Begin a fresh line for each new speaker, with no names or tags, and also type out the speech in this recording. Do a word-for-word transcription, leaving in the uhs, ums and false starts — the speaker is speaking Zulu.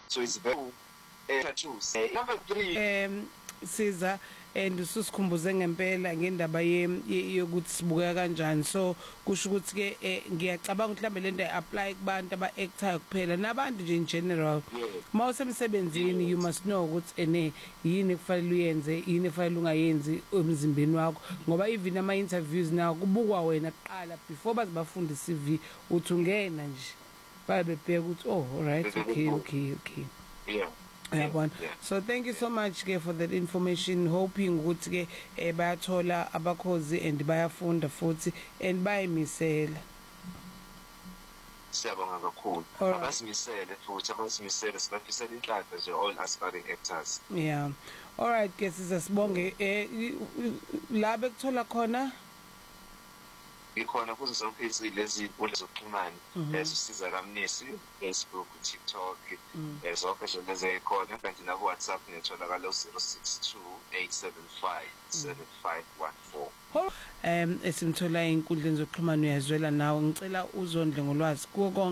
So it's very uh, choose. Uh, number three.
Um siza and ususikhumbuze ngempela ngendaba yokuthi sibuka kanjani, so kusho ukuthi ke ngiyacabanga ukuthi mhlambe lento apply kubantu aba actor kuphela nabantu nje in general. Mawusemsebenzini you must know ukuthi ene yini kufanele uyenze, yini kufanele ungayenzi emzimbeni wakho, ngoba even ama interviews nawo kubukwa wena kuqala before bazibafunde C V uthi ungena nje babe bheka ukuthi oh all right, okay okay okay.
Yeah.
Yeah, yeah. So thank you so much ke for that information, hoping ukuthi ke eh, bayathola abakhozi and bayafunda futhi and bayimisela.
Siyabonga kakhulu. Abasimisele futhi abasimisele sibafisela inhlanhla nje all aspiring actors.
Yeah. All right ke sizasibonge eh la bekuthola khona
ikhona kuzo zonke lezi inkundla zokuxhumana ezisiza kamnisi, Facebook, TikTok, zonke nje lezi ikhona kanti na WhatsApp netholakala zero six two eight seven five seven five one four.
Um esimthola inkundleni zokuxhumana uyazwela nawe ngicela uzondle ngolwazi kuko